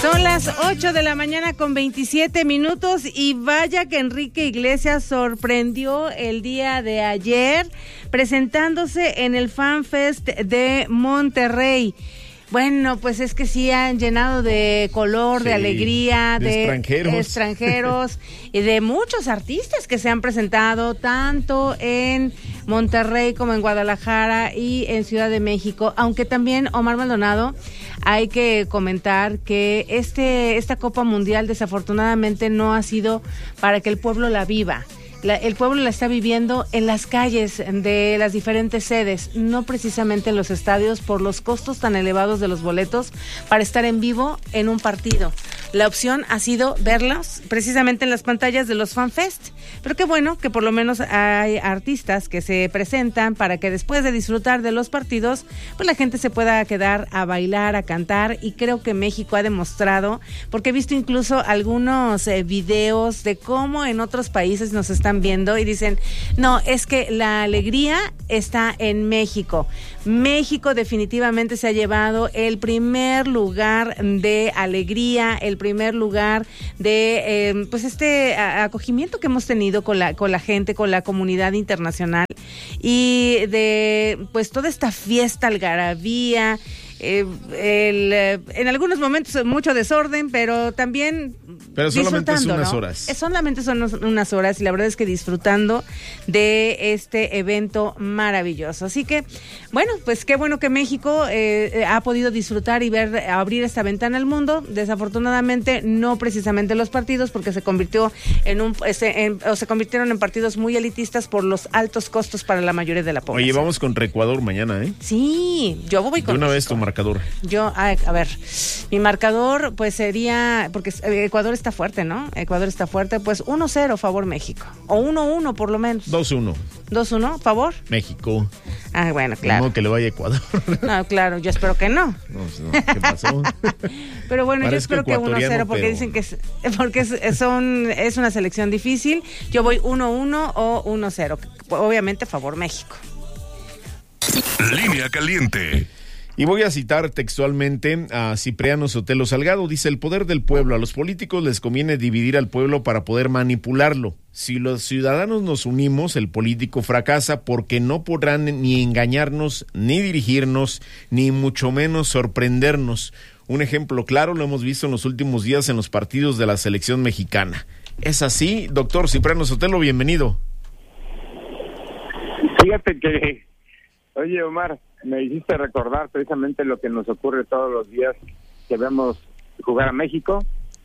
Son las 8 de la mañana con 27 minutos y vaya que Enrique Iglesias sorprendió el día de ayer presentándose en el Fan Fest de Monterrey. Bueno, pues es que sí han llenado de color, de alegría, de extranjeros y de muchos artistas que se han presentado tanto en Monterrey como en Guadalajara y en Ciudad de México, aunque también Omar Maldonado, hay que comentar que esta Copa Mundial desafortunadamente no ha sido para que el pueblo la viva. El pueblo la está viviendo en las calles de las diferentes sedes, no precisamente en los estadios por los costos tan elevados de los boletos para estar en vivo en un partido. La opción ha sido verlos precisamente en las pantallas de los Fan Fest, pero qué bueno que por lo menos hay artistas que se presentan para que después de disfrutar de los partidos, pues la gente se pueda quedar a bailar, a cantar, y creo que México ha demostrado, porque he visto incluso algunos videos de cómo en otros países nos están viendo y dicen, no, es que la alegría está en México. México definitivamente se ha llevado el primer lugar de alegría, el primer lugar de pues acogimiento que hemos tenido con la gente, con la comunidad internacional, y de pues toda esta fiesta, algarabía, en algunos momentos mucho desorden, pero también solamente son unas ¿no? horas. Solamente son unas horas, y la verdad es que disfrutando de este evento maravilloso. Así que, bueno, pues qué bueno que México ha podido disfrutar y abrir esta ventana al mundo. Desafortunadamente, no precisamente los partidos, porque se convirtieron en partidos muy elitistas por los altos costos para la mayoría de la población. Oye, vamos contra Ecuador mañana, ¿eh? Sí, yo voy con de una México. Vez tu marcador. Yo, a ver, mi marcador pues sería, porque Ecuador está fuerte, ¿no? Ecuador está fuerte, pues 1-0 favor México, o 1-1 por lo menos. 2-1. 2-1 favor México. Ah, bueno, claro. No, que le vaya a Ecuador. No, claro, yo espero que no. No, ¿qué pasó? Pero bueno, Parezco yo espero que 1-0, porque dicen que es una selección difícil. Yo voy 1-1 o 1-0, obviamente favor México. Línea caliente. Y voy a citar textualmente a Cipriano Sotelo Salgado. Dice: el poder del pueblo. A los políticos les conviene dividir al pueblo para poder manipularlo. Si los ciudadanos nos unimos, el político fracasa, porque no podrán ni engañarnos, ni dirigirnos, ni mucho menos sorprendernos. Un ejemplo claro lo hemos visto en los últimos días en los partidos de la selección mexicana. ¿Es así, doctor Cipriano Sotelo? Bienvenido. Fíjate que, oye, Omar, me hiciste recordar precisamente lo que nos ocurre todos los días que vemos jugar a México,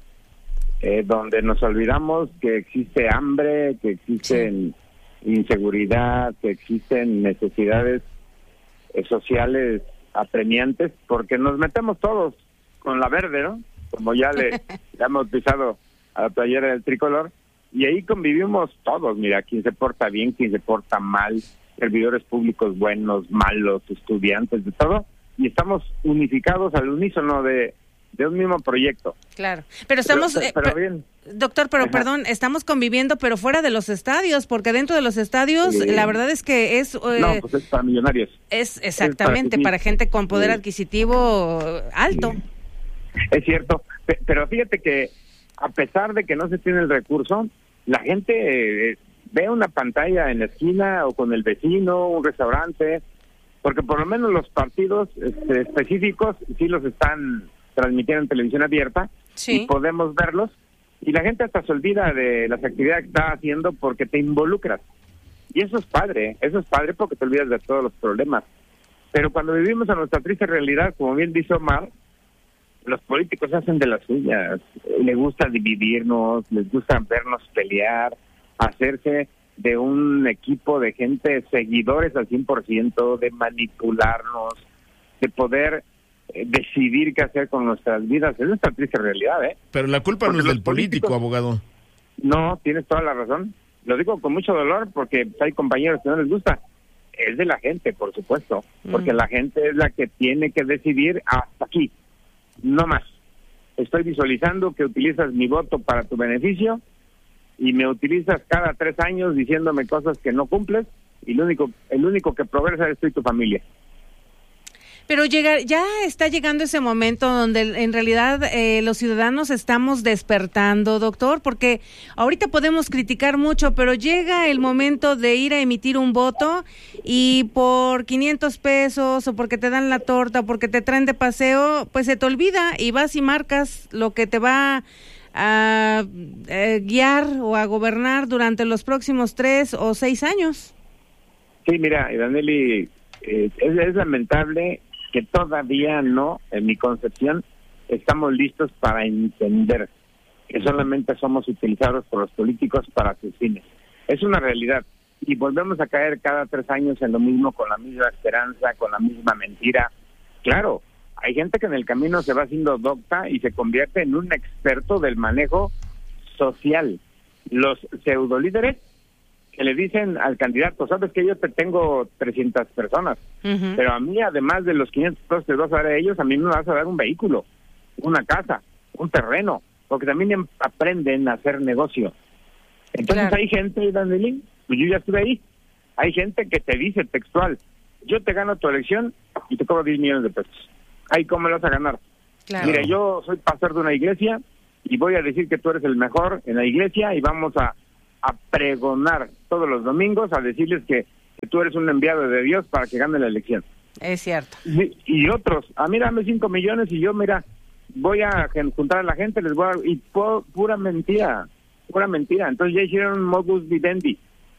donde nos olvidamos que existe hambre, que existen inseguridad, que existen necesidades sociales apremiantes, porque nos metemos todos con la verde, ¿no? Como ya le hemos pisado a la playera del tricolor, y ahí convivimos todos, mira, quien se porta bien, quien se porta mal, servidores públicos buenos, malos, estudiantes, de todo, y estamos unificados al unísono de un mismo proyecto. Claro, pero estamos... Pero bien. Doctor, pero perdón, estamos conviviendo, pero fuera de los estadios, porque dentro de los estadios, la verdad es que es... no, pues es para millonarios. Es exactamente, para gente con poder adquisitivo alto. Es cierto, pero fíjate que a pesar de que no se tiene el recurso, la gente ve una pantalla en la esquina o con el vecino, un restaurante, porque por lo menos los partidos específicos sí los están transmitiendo en televisión abierta, sí, y podemos verlos, y la gente hasta se olvida de las actividades que está haciendo porque te involucras. Y eso es padre porque te olvidas de todos los problemas. Pero cuando vivimos en nuestra triste realidad, como bien dice Omar, los políticos hacen de las suyas, les gusta dividirnos, les gusta vernos pelear, hacerse de un equipo de gente, seguidores al 100%, de manipularnos, de poder decidir qué hacer con nuestras vidas. Es nuestra triste realidad, ¿eh? Pero la culpa porque no es del político, abogado. No, tienes toda la razón. Lo digo con mucho dolor porque hay compañeros que no les gusta. Es de la gente, por supuesto, porque la gente es la que tiene que decidir hasta aquí, no más. Estoy visualizando que utilizas mi voto para tu beneficio y me utilizas cada 3 años diciéndome cosas que no cumples, y el único que progresa es tú y tu familia. Pero ya está llegando ese momento donde en realidad los ciudadanos estamos despertando, doctor, porque ahorita podemos criticar mucho, pero llega el momento de ir a emitir un voto y por 500 pesos o porque te dan la torta o porque te traen de paseo, pues se te olvida y vas y marcas lo que te va a guiar o a gobernar durante los próximos 3 o 6 años. Sí, mira, Iraneli, es lamentable que todavía no, en mi concepción, estamos listos para entender que solamente somos utilizados por los políticos para sus fines. Es una realidad. Y volvemos a caer cada 3 años en lo mismo, con la misma esperanza, con la misma mentira. Claro, hay gente que en el camino se va haciendo docta y se convierte en un experto del manejo social. Los pseudolíderes que le dicen al candidato, sabes que yo te tengo 300 personas, pero a mí, además de los 500 pesos que vas a dar a ellos, a mí me vas a dar un vehículo, una casa, un terreno, porque también aprenden a hacer negocio. Entonces claro. Hay gente, Danielín, pues yo ya estuve ahí, hay gente que te dice textual, yo te gano tu elección y te cobro 10 millones de pesos. Ahí, ¿cómo me lo vas a ganar? Claro. Mira, yo soy pastor de una iglesia y voy a decir que tú eres el mejor en la iglesia y vamos a pregonar todos los domingos, a decirles que tú eres un enviado de Dios para que gane la elección. Es cierto. Y otros, mira, dame 5 millones y yo, mira, voy a juntar a la gente, les voy a... Y pura mentira. Entonces ya hicieron un modus vivendi.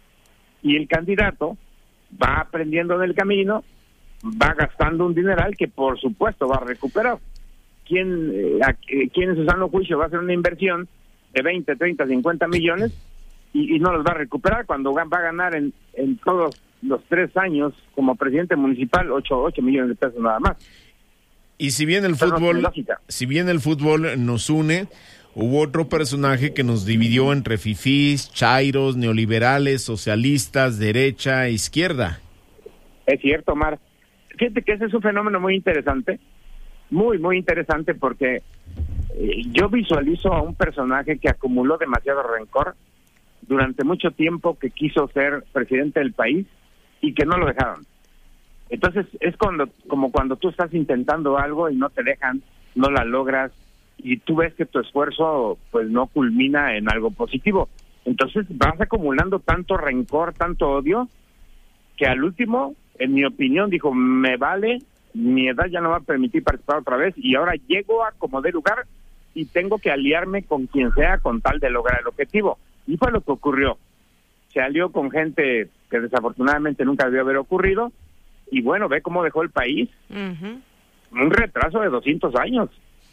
Y el candidato va aprendiendo en el camino, va gastando un dineral que por supuesto va a recuperar. ¿Quién en su sano juicio va a hacer una inversión de 20, 30, 50 millones y no los va a recuperar cuando va a ganar en todos los 3 años como presidente municipal 8 millones de pesos nada más? Y si bien el fútbol nos une, hubo otro personaje que nos dividió entre fifís, chairos, neoliberales, socialistas, derecha, izquierda. Es cierto, Omar. Fíjate que ese es un fenómeno muy interesante, muy interesante, porque yo visualizo a un personaje que acumuló demasiado rencor durante mucho tiempo, que quiso ser presidente del país y que no lo dejaron. Entonces es como cuando tú estás intentando algo y no te dejan, no la logras y tú ves que tu esfuerzo pues no culmina en algo positivo. Entonces vas acumulando tanto rencor, tanto odio, que al último, en mi opinión, dijo, me vale, mi edad ya no va a permitir participar otra vez y ahora llego a como de lugar y tengo que aliarme con quien sea con tal de lograr el objetivo. Y fue lo que ocurrió. Se alió con gente que desafortunadamente nunca debió haber ocurrido y bueno, ve cómo dejó el país. Un retraso de 200 años.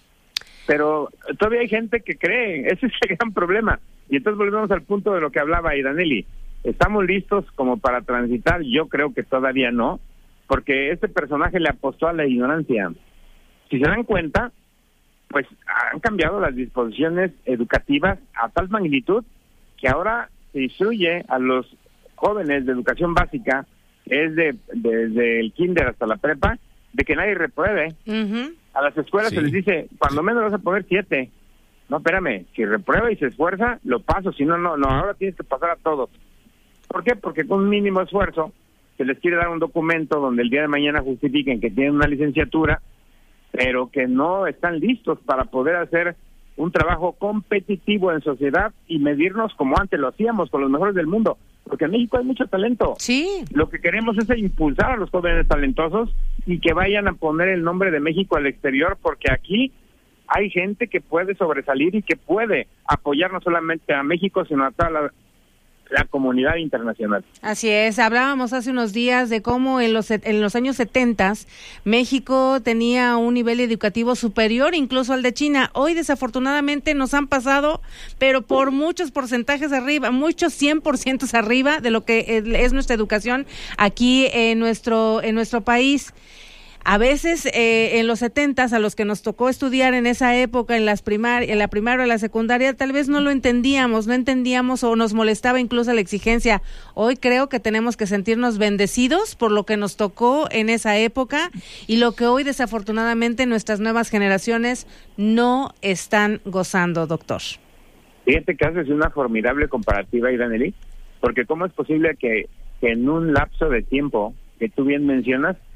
Pero todavía hay gente que cree, ese es el gran problema. Y entonces volvemos al punto de lo que hablaba Iraneli. ¿Estamos listos como para transitar? Yo creo que todavía no, porque este personaje le apostó a la ignorancia. Si se dan cuenta, pues han cambiado las disposiciones educativas a tal magnitud que ahora se instruye a los jóvenes de educación básica, que es desde el kinder hasta la prepa, de que nadie repruebe. A las escuelas se les dice, cuando menos vas a poner 7. No, espérame, si reprueba y se esfuerza, lo paso, si no, ahora tienes que pasar a todos. ¿Por qué? Porque con un mínimo esfuerzo se les quiere dar un documento donde el día de mañana justifiquen que tienen una licenciatura, pero que no están listos para poder hacer un trabajo competitivo en sociedad y medirnos como antes lo hacíamos, con los mejores del mundo, porque en México hay mucho talento. Sí. Lo que queremos es impulsar a los jóvenes talentosos y que vayan a poner el nombre de México al exterior, porque aquí hay gente que puede sobresalir y que puede apoyar no solamente a México, sino a toda la comunidad internacional. Así es, hablábamos hace unos días de cómo en los años 70 México tenía un nivel educativo superior incluso al de China. Hoy desafortunadamente nos han pasado, pero por muchos porcentajes arriba, muchos 100% arriba de lo que es nuestra educación aquí en nuestro país. A veces en los 70s, a los que nos tocó estudiar en esa época, en la primaria o la secundaria, tal vez no entendíamos o nos molestaba incluso la exigencia. Hoy creo que tenemos que sentirnos bendecidos por lo que nos tocó en esa época y lo que hoy desafortunadamente nuestras nuevas generaciones no están gozando, doctor. Fíjate que haces una formidable comparativa, Iraneli, porque ¿cómo es posible que en un lapso de tiempo que tú bien mencionas,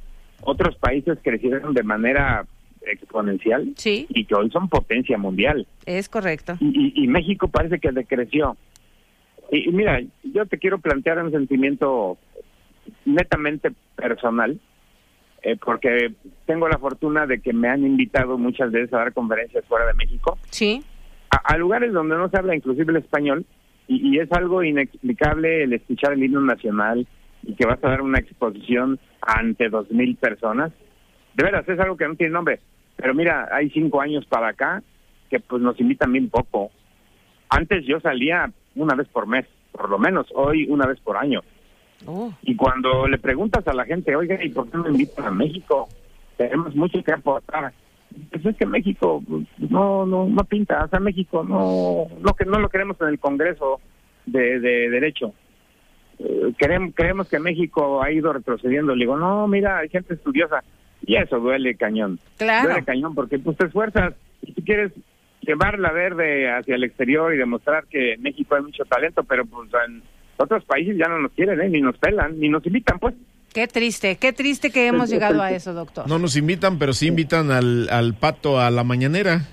otros países crecieron de manera exponencial, sí, y que hoy son potencia mundial. Es correcto. Y México parece que decreció. Y mira, yo te quiero plantear un sentimiento netamente personal, porque tengo la fortuna de que me han invitado muchas veces a dar conferencias fuera de México. Sí. A lugares donde no se habla inclusive el español, y es algo inexplicable el escuchar el himno nacional y que vas a dar una exposición ante 2,000 personas. De veras, es algo que no tiene nombre. Pero mira, hay 5 años para acá que pues nos invitan bien poco. Antes yo salía una vez por mes, por lo menos. Hoy una vez por año. Oh. Y cuando le preguntas a la gente, oiga, ¿y por qué no invitan a México? Tenemos mucho que aportar. Pues es que México no pinta. O sea, México no lo queremos en el Congreso de Derecho. Creemos que México ha ido retrocediendo. Le digo, no, mira, hay gente estudiosa. Y eso duele cañón. Claro. Duele cañón porque pues te esfuerzas y tú quieres llevar la verde hacia el exterior y demostrar que en México hay mucho talento, pero pues en otros países ya no nos quieren, ni nos pelan, ni nos invitan, pues. Qué triste que hemos llegado a eso, doctor. No nos invitan, pero sí invitan al pato a la mañanera.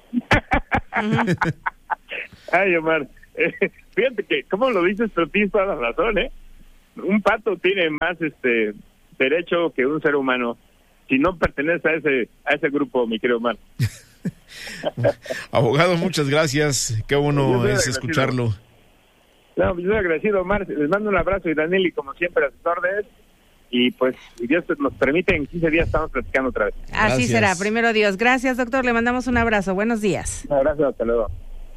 Ay, Omar, fíjate que, ¿cómo lo dices? Pero tienes toda la razón, ¿eh? Un pato tiene más derecho que un ser humano, si no pertenece a ese grupo, mi querido Omar. Abogado, muchas gracias. Qué bueno es escucharlo. No, yo soy agradecido, Omar. Les mando un abrazo y Daniel, y como siempre, a sus órdenes. Y pues, si Dios nos permite, en 15 días estamos platicando otra vez. Así será, primero Dios. Gracias, doctor. Le mandamos un abrazo. Buenos días. Un abrazo, hasta luego.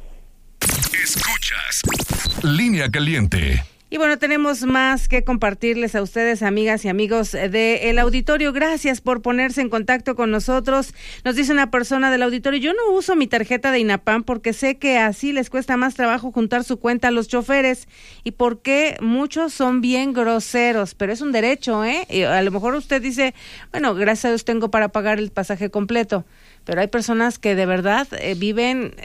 Escuchas Línea Caliente. Y bueno, tenemos más que compartirles a ustedes, amigas y amigos del auditorio. Gracias por ponerse en contacto con nosotros. Nos dice una persona del auditorio, yo no uso mi tarjeta de INAPAM porque sé que así les cuesta más trabajo juntar su cuenta a los choferes y porque muchos son bien groseros, pero es un derecho, ¿eh? Y a lo mejor usted dice, bueno, gracias a Dios tengo para pagar el pasaje completo. Pero hay personas que de verdad viven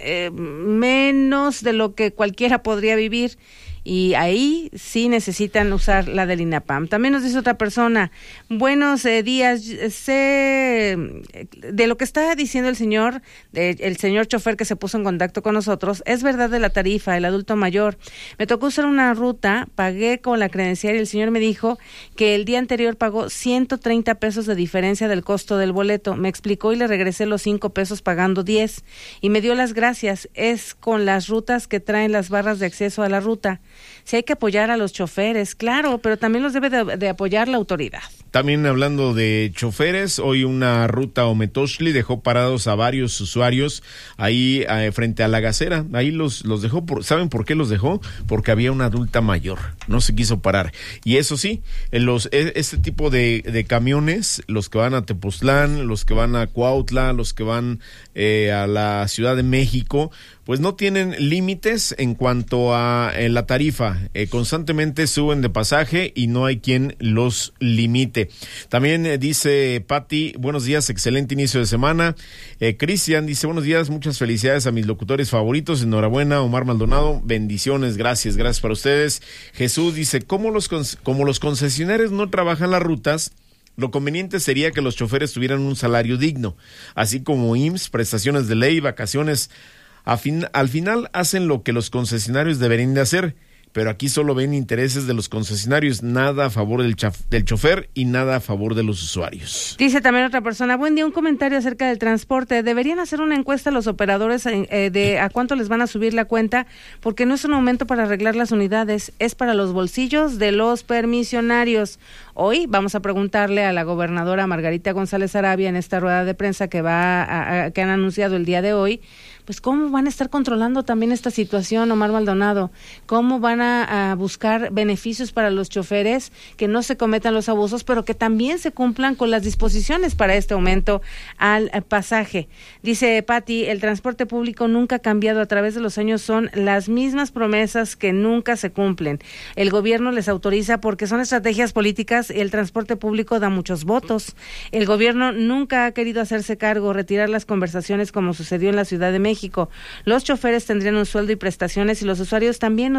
menos de lo que cualquiera podría vivir. Y ahí sí necesitan usar la del INAPAM. También nos dice otra persona, buenos días, sé de lo que está diciendo el señor chofer que se puso en contacto con nosotros, es verdad de la tarifa, el adulto mayor. Me tocó usar una ruta, pagué con la credencial y el señor me dijo que el día anterior pagó 130 pesos de diferencia del costo del boleto. Me explicó y le regresé los 5 pesos pagando 10 y me dio las gracias. Es con las rutas que traen las barras de acceso a la ruta. Si hay que apoyar a los choferes, claro, pero también los debe de apoyar la autoridad. También hablando de choferes, hoy una ruta Ometoxtli dejó parados a varios usuarios ahí frente a la gasera. Ahí los dejó, ¿saben por qué los dejó? Porque había una adulta mayor, no se quiso parar. Y eso sí, este tipo de camiones, los que van a Tepoztlán, los que van a Cuautla, los que van a la Ciudad de México, pues no tienen límites en cuanto a la tarifa. Constantemente suben de pasaje y no hay quien los limite. También dice Patti, buenos días, excelente inicio de semana. Cristian dice, buenos días, muchas felicidades a mis locutores favoritos. Enhorabuena, Omar Maldonado, bendiciones, gracias para ustedes. Jesús dice, como los concesionarios no trabajan las rutas, lo conveniente sería que los choferes tuvieran un salario digno, así como IMSS, prestaciones de ley, vacaciones. Al final hacen lo que los concesionarios deberían de hacer, pero aquí solo ven intereses de los concesionarios, nada a favor del chofer y nada a favor de los usuarios. Dice también otra persona, buen día, un comentario acerca del transporte. Deberían hacer una encuesta a los operadores de a cuánto les van a subir la cuenta, porque no es un aumento para arreglar las unidades, es para los bolsillos de los permisionarios. Hoy vamos a preguntarle a la gobernadora Margarita González Arabia en esta rueda de prensa que que han anunciado el día de hoy, pues cómo van a estar controlando también esta situación, Omar Maldonado, cómo van a buscar beneficios para los choferes, que no se cometan los abusos, pero que también se cumplan con las disposiciones para este aumento al pasaje. Dice Patti, el transporte público nunca ha cambiado, a través de los años son las mismas promesas que nunca se cumplen. El gobierno les autoriza porque son estrategias políticas y el transporte público da muchos votos. El gobierno nunca ha querido hacerse cargo, retirar las conversaciones como sucedió en la Ciudad de México. Los choferes tendrían un sueldo y prestaciones y los usuarios también nos veríamos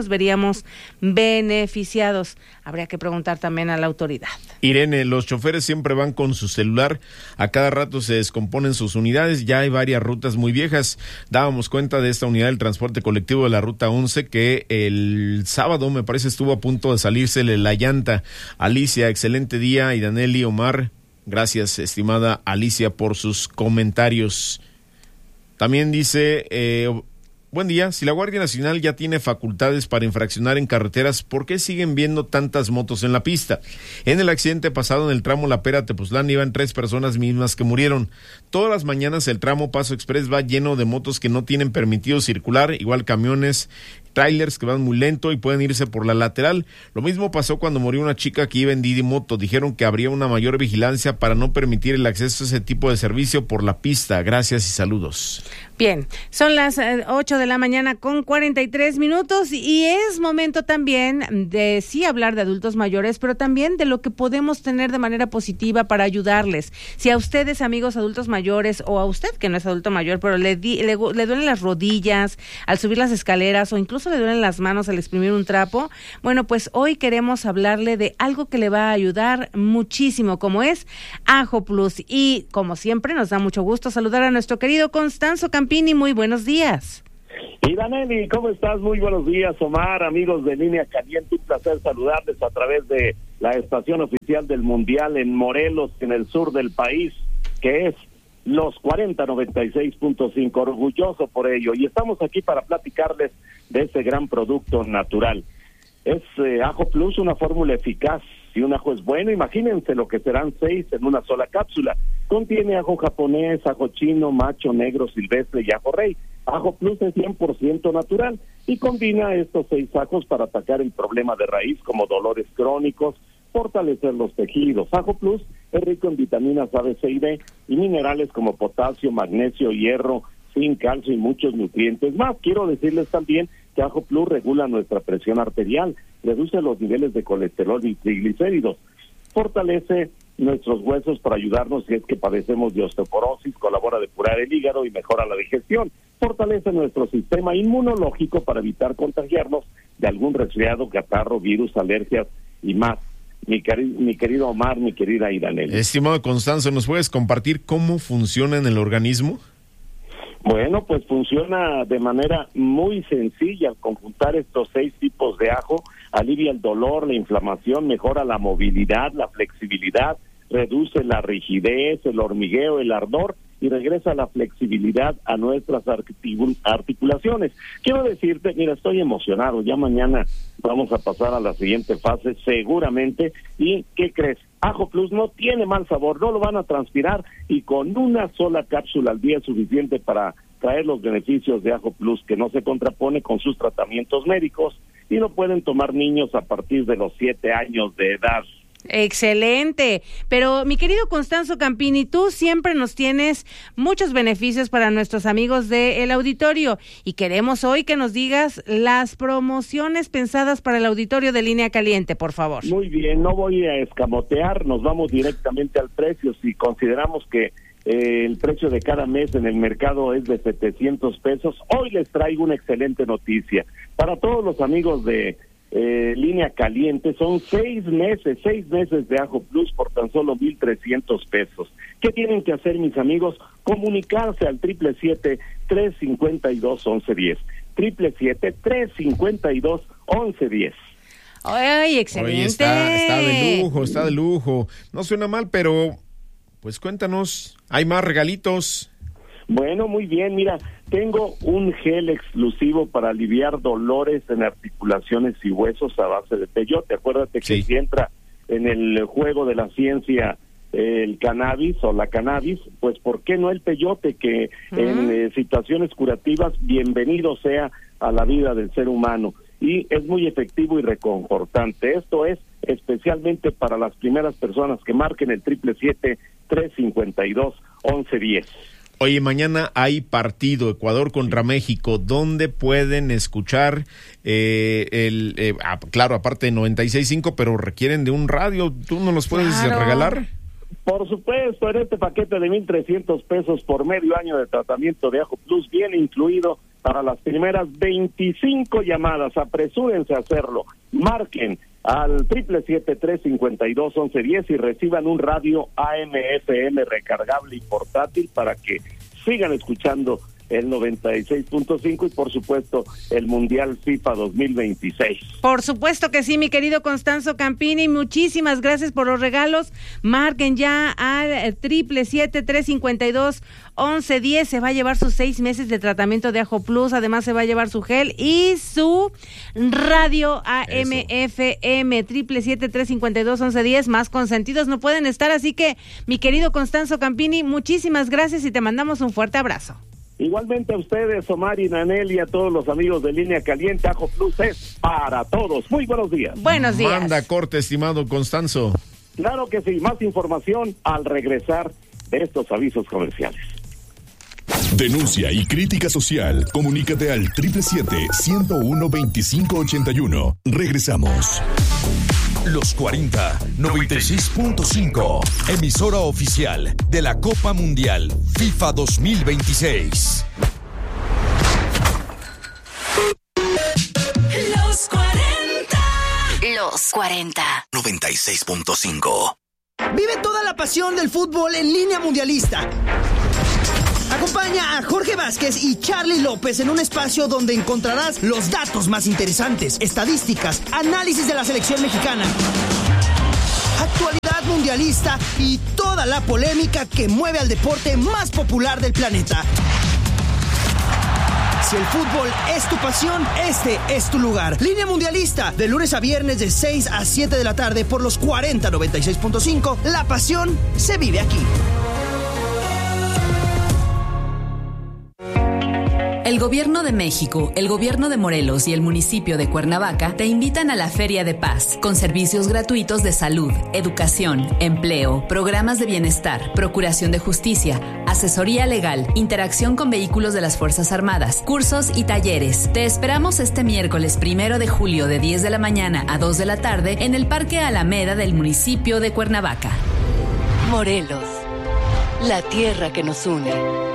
seamos beneficiados. Habría que preguntar también a la autoridad. Irene, los choferes siempre van con su celular, a cada rato se descomponen sus unidades, ya hay varias rutas muy viejas. Dábamos cuenta de esta unidad del transporte colectivo de la Ruta 11 que el sábado, me parece, estuvo a punto de salírsele la llanta. Alicia, excelente día, y Danelli, Omar, gracias, estimada Alicia, por sus comentarios. También dice, buen día, si la Guardia Nacional ya tiene facultades para infraccionar en carreteras, ¿por qué siguen viendo tantas motos en la pista? En el accidente pasado en el tramo La Pera-Tepoztlán iban 3 personas mismas que murieron. Todas las mañanas el tramo Paso Express va lleno de motos que no tienen permitido circular, igual camiones, trailers que van muy lento y pueden irse por la lateral. Lo mismo pasó cuando murió una chica que iba en Didi Moto. Dijeron que habría una mayor vigilancia para no permitir el acceso a ese tipo de servicio por la pista. Gracias y saludos. Bien, son las 8 de la mañana con 43 minutos y es momento también de sí hablar de adultos mayores, pero también de lo que podemos tener de manera positiva para ayudarles. Si a ustedes, amigos adultos mayores, o a usted que no es adulto mayor, pero le duelen las rodillas al subir las escaleras o incluso le duelen las manos al exprimir un trapo, bueno, pues hoy queremos hablarle de algo que le va a ayudar muchísimo, como es Ajo Plus. Y como siempre, nos da mucho gusto saludar a nuestro querido Constanzo Campini. Muy buenos días. Y Danelli, ¿cómo estás? Muy buenos días, Omar, amigos de Línea Caliente, un placer saludarles a través de la estación oficial del Mundial en Morelos, en el sur del país, que es los 4096.5, orgulloso por ello, y estamos aquí para platicarles de este gran producto natural. Es Ajo Plus, una fórmula eficaz. Si un ajo es bueno, imagínense lo que serán 6 en una sola cápsula. Contiene ajo japonés, ajo chino, macho, negro, silvestre y ajo rey. Ajo Plus es 100% natural y combina estos 6 ajos para atacar el problema de raíz como dolores crónicos, fortalecer los tejidos. Ajo Plus es rico en vitaminas A, B, C y D y minerales como potasio, magnesio, hierro, zinc, calcio y muchos nutrientes más. Quiero decirles también que Ajo Plus regula nuestra presión arterial, reduce los niveles de colesterol y triglicéridos, fortalece nuestros huesos para ayudarnos si es que padecemos de osteoporosis, colabora a depurar el hígado y mejora la digestión, fortalece nuestro sistema inmunológico para evitar contagiarnos de algún resfriado, catarro, virus, alergias y más. Mi querido Omar, mi querida Iranel. Estimado Constanzo, ¿nos puedes compartir cómo funciona en el organismo? Bueno, pues funciona de manera muy sencilla. Al conjuntar estos 6 tipos de ajo, alivia el dolor, la inflamación, mejora la movilidad, la flexibilidad, reduce la rigidez, el hormigueo, el ardor y regresa la flexibilidad a nuestras articulaciones. Quiero decirte, mira, estoy emocionado, ya mañana vamos a pasar a la siguiente fase seguramente, y ¿qué crees? Ajo Plus no tiene mal sabor, no lo van a transpirar, y con una sola cápsula al día es suficiente para traer los beneficios de Ajo Plus, que no se contrapone con sus tratamientos médicos y lo pueden tomar niños a partir de los 7 años de edad. Excelente, pero mi querido Constanzo Campini, tú siempre nos tienes muchos beneficios para nuestros amigos del auditorio y queremos hoy que nos digas las promociones pensadas para el auditorio de Línea Caliente, por favor. Muy bien, no voy a escamotear, nos vamos directamente al precio. Si consideramos que el precio de cada mes en el mercado es de 700 pesos, hoy les traigo una excelente noticia. Para todos los amigos de Línea Caliente, son 6 meses de Ajo Plus por tan solo 1,300 pesos. ¿Qué tienen que hacer, mis amigos? Comunicarse al 777-352-1110. 777-352-1110. ¡Ay, excelente! Oye, está de lujo. No suena mal, pero pues cuéntanos, ¿hay más regalitos? Bueno, muy bien, mira, tengo un gel exclusivo para aliviar dolores en articulaciones y huesos a base de peyote. Acuérdate que si entra en el juego de la ciencia el cannabis o la cannabis, pues ¿por qué no el peyote? Que en situaciones curativas, bienvenido sea a la vida del ser humano. Y es muy efectivo y reconfortante. Esto es especialmente para las primeras personas que marquen el 777-352-1110. Oye, mañana hay partido Ecuador contra México. ¿Dónde pueden escuchar claro, aparte de 96.5, pero requieren de un radio? ¿Tú no los puedes regalar? Por supuesto, en este paquete de 1,300 pesos por medio año de tratamiento de Ajo Plus viene incluido para las primeras 25 llamadas. Apresúrense a hacerlo. Marquen al 777-352-1110 y reciban un radio AM/FM recargable y portátil para que sigan escuchando el 96.5 y por supuesto el Mundial FIFA 2026. Por supuesto que sí, mi querido Constanzo Campini, muchísimas gracias por los regalos. Marquen ya al 777-352-1110, se va a llevar sus 6 meses de tratamiento de Ajo Plus, además se va a llevar su gel y su radio AM/FM. 777-352-1110, más consentidos no pueden estar, así que mi querido Constanzo Campini, muchísimas gracias y te mandamos un fuerte abrazo. Igualmente a ustedes, Omar y Nanel, y a todos los amigos de Línea Caliente. Ajo Plus es para todos. Muy buenos días. Buenos días. Manda corte, estimado Constanzo. Claro que sí, más información al regresar de estos avisos comerciales. Denuncia y crítica social. Comunícate al 777-101-2581. Regresamos. Los 40, 96.5. Emisora oficial de la Copa Mundial FIFA 2026. Los 40. Los 40. 96.5. Vive toda la pasión del fútbol en Línea Mundialista. Acompaña a Jorge Vázquez y Charly López en un espacio donde encontrarás los datos más interesantes, estadísticas, análisis de la selección mexicana, actualidad mundialista y toda la polémica que mueve al deporte más popular del planeta. Si el fútbol es tu pasión, este es tu lugar. Línea Mundialista, de lunes a viernes de 6 a 7 de la tarde por los 40 96.5. La pasión se vive aquí. El Gobierno de México, el Gobierno de Morelos y el municipio de Cuernavaca te invitan a la Feria de Paz, con servicios gratuitos de salud, educación, empleo, programas de bienestar, procuración de justicia, asesoría legal, interacción con vehículos de las Fuerzas Armadas, cursos y talleres. Te esperamos este miércoles 1 de julio de 10 de la mañana a 2 de la tarde en el Parque Alameda del municipio de Cuernavaca. Morelos, la tierra que nos une.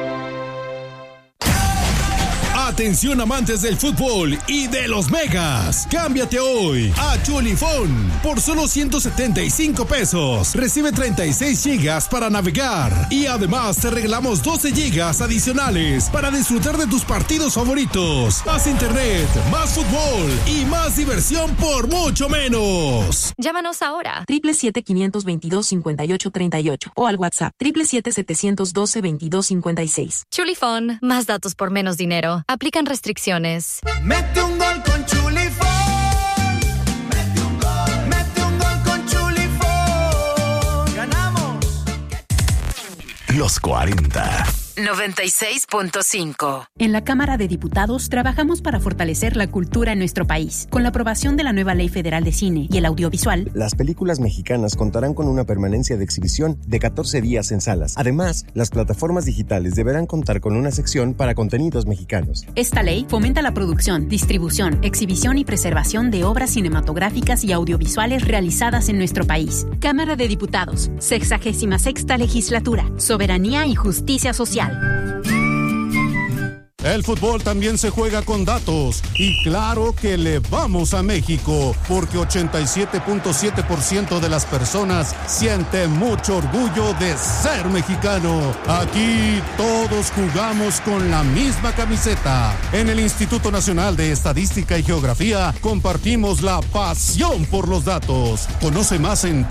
Atención amantes del fútbol y de los megas. Cámbiate hoy a Chulifón por solo 175 pesos. Recibe 36 gigas para navegar y además te regalamos 12 gigas adicionales para disfrutar de tus partidos favoritos. Más internet, más fútbol y más diversión por mucho menos. Llámanos ahora 777-522-5838 o al WhatsApp 777-712-2256. Chulifón, más datos por menos dinero. Aplican restricciones. Mete un gol con Chulifón. Mete un gol con Chulifón. Ganamos. Los 40. 96.5. En la Cámara de Diputados trabajamos para fortalecer la cultura en nuestro país. Con la aprobación de la nueva Ley Federal de Cine y el Audiovisual, las películas mexicanas contarán con una permanencia de exhibición de 14 días en salas. Además, las plataformas digitales deberán contar con una sección para contenidos mexicanos. Esta ley fomenta la producción, distribución, exhibición y preservación de obras cinematográficas y audiovisuales realizadas en nuestro país. Cámara de Diputados, 66ª Legislatura, Soberanía y Justicia Social. El fútbol también se juega con datos y claro que le vamos a México porque 87.7% de las personas siente mucho orgullo de ser mexicano. Aquí todos jugamos con la misma camiseta. En el Instituto Nacional de Estadística y Geografía compartimos la pasión por los datos. Conoce más en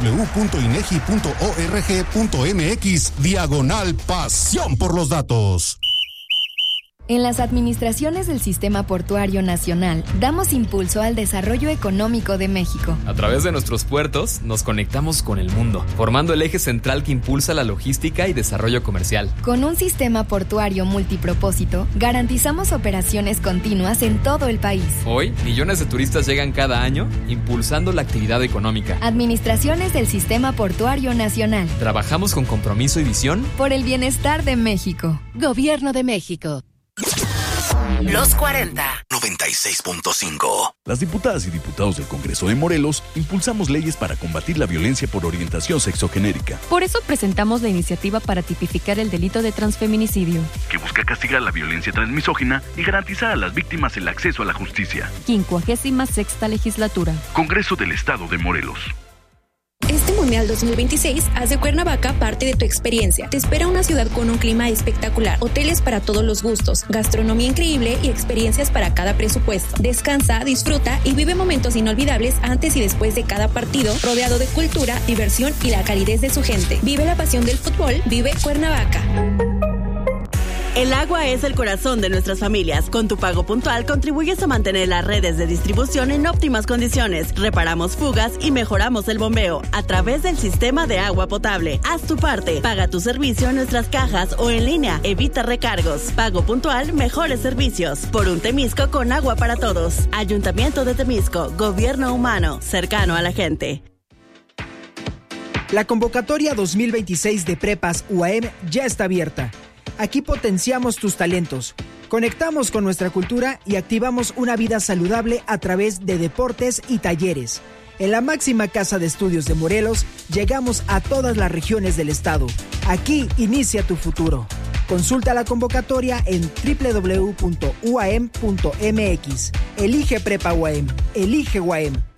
www.inegi.org.mx/pasión por los datos. En las administraciones del Sistema Portuario Nacional, damos impulso al desarrollo económico de México. A través de nuestros puertos, nos conectamos con el mundo, formando el eje central que impulsa la logística y desarrollo comercial. Con un sistema portuario multipropósito, garantizamos operaciones continuas en todo el país. Hoy, millones de turistas llegan cada año, impulsando la actividad económica. Administraciones del Sistema Portuario Nacional. Trabajamos con compromiso y visión por el bienestar de México. Gobierno de México. Los 40. 96.5. Las diputadas y diputados del Congreso de Morelos impulsamos leyes para combatir la violencia por orientación sexogenérica. Por eso presentamos la iniciativa para tipificar el delito de transfeminicidio, que busca castigar la violencia transmisógina y garantizar a las víctimas el acceso a la justicia. 56ª Legislatura. Congreso del Estado de Morelos. Este Mundial 2026 haz de Cuernavaca parte de tu experiencia. Te espera una ciudad con un clima espectacular, hoteles para todos los gustos, gastronomía increíble y experiencias para cada presupuesto. Descansa, disfruta y vive momentos inolvidables antes y después de cada partido, rodeado de cultura, diversión y la calidez de su gente. Vive la pasión del fútbol, vive Cuernavaca. El agua es el corazón de nuestras familias. Con tu pago puntual contribuyes a mantener las redes de distribución en óptimas condiciones. Reparamos fugas y mejoramos el bombeo a través del sistema de agua potable. Haz tu parte. Paga tu servicio en nuestras cajas o en línea. Evita recargos. Pago puntual, mejores servicios. Por un Temisco con agua para todos. Ayuntamiento de Temisco. Gobierno humano. Cercano a la gente. La convocatoria 2026 de Prepas UAM ya está abierta. Aquí potenciamos tus talentos, conectamos con nuestra cultura y activamos una vida saludable a través de deportes y talleres. En la máxima casa de estudios de Morelos, llegamos a todas las regiones del estado. Aquí inicia tu futuro. Consulta la convocatoria en www.uam.mx. Elige Prepa UAM. Elige UAM.